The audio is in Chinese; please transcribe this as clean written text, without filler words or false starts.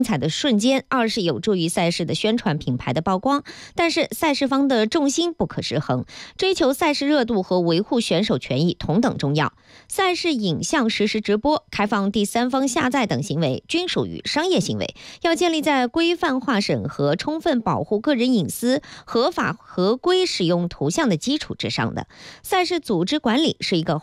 彩的瞬间，二是有助于赛事的宣传、品牌的曝光。但是赛事方的重心不可失衡，追求赛事热度和维护选手权益同等重要。赛事影像实时直播、开放第三方下载等行为均属于商业行为，要建立在规范化审核、充分保护个人隐私、合法合规使用图像的基础之上的。赛事组织管理是一个